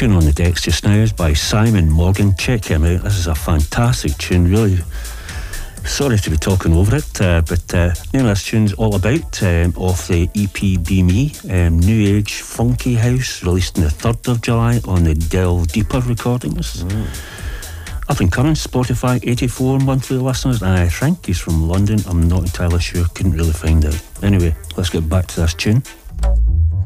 tune on the decks just now is by Simon Morgan. Check him out. This is a fantastic tune, really. Sorry to be talking over it, but this tune's All About, off the EP Be Me, New Age Funky House, released on the 3rd of July on the Delve Deeper recordings. Up and coming, Spotify, 84 monthly listeners, and I think he's from London. I'm not entirely sure, couldn't really find out. Anyway, let's get back to this tune.